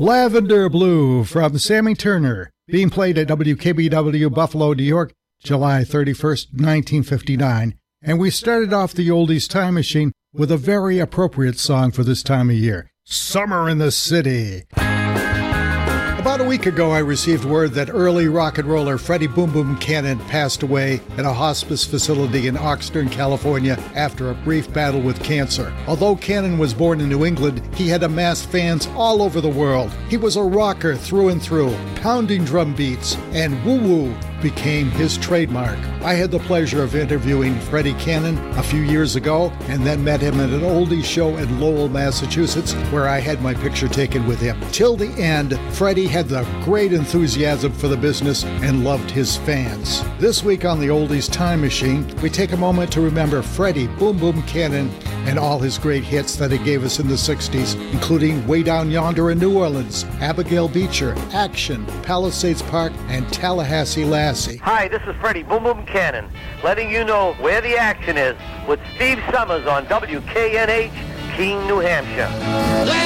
Lavender Blue from Sammy Turner, being played at WKBW Buffalo, New York, July 31st, 1959. And we started off the Oldies Time Machine with a very appropriate song for this time of year, Summer in the City. About a week ago, I received word that early rock and roller Freddie Boom Boom Cannon passed away at a hospice facility in Oxnard, California, after a brief battle with cancer. Although Cannon was born in New England, he had amassed fans all over the world. He was a rocker through and through, pounding drum beats, and woo-woo became his trademark. I had the pleasure of interviewing Freddie Cannon a few years ago and then met him at an oldies show in Lowell, Massachusetts, where I had my picture taken with him. Till the end, Freddie had the great enthusiasm for the business and loved his fans. This week on the Oldies Time Machine, we take a moment to remember Freddie Boom Boom Cannon and all his great hits that he gave us in the 60s, including Way Down Yonder in New Orleans, Abigail Beecher, Action, Palisades Park, and Tallahassee Lassie. Hi, this is Freddie Boom Boom Cannon, letting you know where the action is with Steve Summers on WKNH, Keene, New Hampshire.